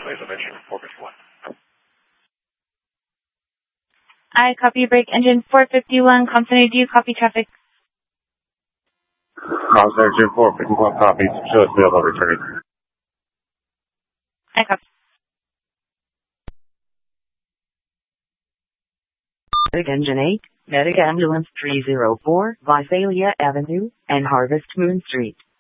Please mention Orbit 1. I copy break engine 451. Company, do you copy traffic? Officer engine 451 copies. Show us the other returning. I copy. Medic Engine 8, Medic Ambulance 304, Visalia Avenue, and Harvest Moon Street.